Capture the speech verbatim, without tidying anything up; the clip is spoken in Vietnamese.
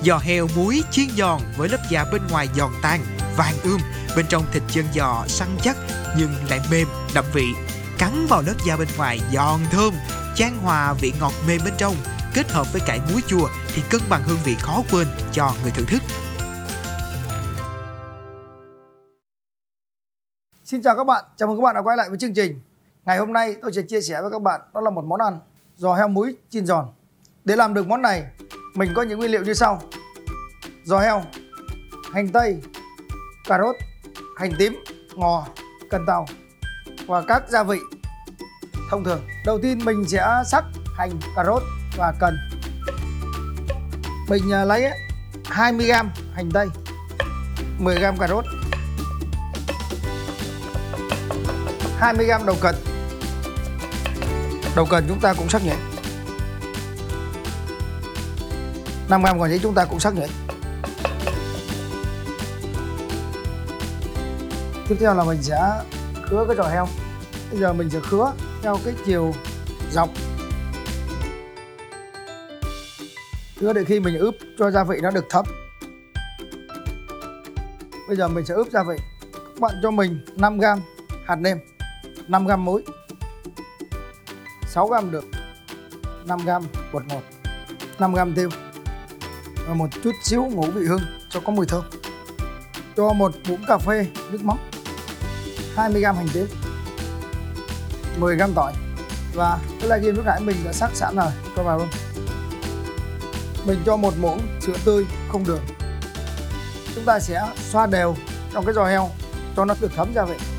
Giò heo muối chiên giòn với lớp da bên ngoài giòn tan, vàng ươm, bên trong thịt chân giò săn chắc nhưng lại mềm, đậm vị. Cắn vào lớp da bên ngoài giòn thơm, chan hòa vị ngọt mềm bên trong, kết hợp với cải muối chua thì cân bằng hương vị khó quên cho người thưởng thức. Xin chào các bạn, chào mừng các bạn đã quay lại với chương trình. Ngày hôm nay tôi sẽ chia sẻ với các bạn đó là một món ăn giò heo muối chiên giòn. Để làm được món này, mình có những nguyên liệu như sau: giò heo, hành tây, cà rốt, hành tím, ngò, cần tàu và các gia vị thông thường. Đầu tiên mình sẽ sắc hành, cà rốt và cần. Mình lấy hai mươi gam hành tây, mười gam cà rốt, hai mươi gam đầu cần. Đầu cần chúng ta cũng sắc nhuyễn. năm gam quả giấy chúng ta cũng sắc nhuyễn. Tiếp theo là mình sẽ khứa cái giò heo. Bây giờ mình sẽ khứa theo cái chiều dọc, khứa để khi mình ướp cho gia vị nó được thấm. Bây giờ mình sẽ ướp gia vị. Các bạn cho mình năm gam hạt nêm, năm gam muối, sáu gam đường, năm gam bột ngọt, năm gam tiêu và một chút xíu ngũ vị hương cho có mùi thơm. Cho một muỗng cà phê nước mắm, hai mươi gam hành tím, mười gam tỏi và cái lai ghim lúc nãy mình đã sắc sẵn rồi, cho vào luôn. Mình cho một muỗng sữa tươi không đường. Chúng ta sẽ xoa đều trong cái giò heo cho nó được thấm gia vị.